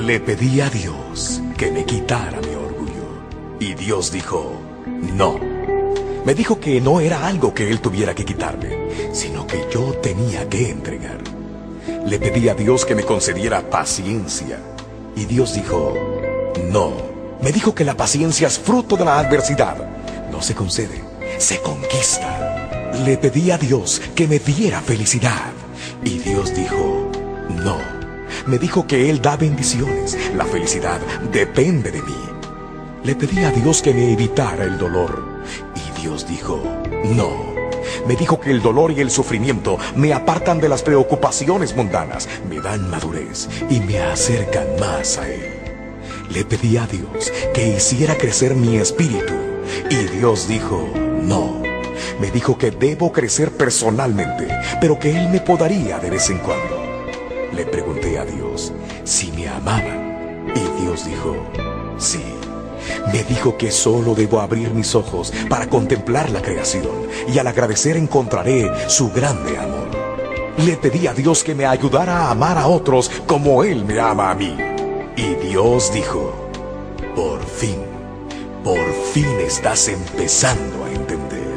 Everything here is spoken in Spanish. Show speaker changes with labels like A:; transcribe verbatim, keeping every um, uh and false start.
A: Le pedí a Dios que me quitara mi orgullo. Y Dios dijo, no. Me dijo que no era algo que Él tuviera que quitarme, sino que yo tenía que entregar. Le pedí a Dios que me concediera paciencia. Y Dios dijo, no. Me dijo que la paciencia es fruto de la adversidad. No se concede, se conquista. Le pedí a Dios que me diera felicidad. Y Dios dijo, no. Me dijo que Él da bendiciones. La felicidad depende de mí. Le pedí a Dios que me evitara el dolor. Y Dios dijo, no. Me dijo que el dolor y el sufrimiento me apartan de las preocupaciones mundanas, me dan madurez y me acercan más a Él. Le pedí a Dios que hiciera crecer mi espíritu. Y Dios dijo, no. Me dijo que debo crecer personalmente, pero que Él me podaría de vez en cuando. Le pregunté a Dios si me amaba. Y Dios dijo, sí. Me dijo que solo debo abrir mis ojos para contemplar la creación, y al agradecer encontraré su grande amor. Le pedí a Dios que me ayudara a amar a otros como Él me ama a mí. Y Dios dijo, por fin, por fin estás empezando a entender.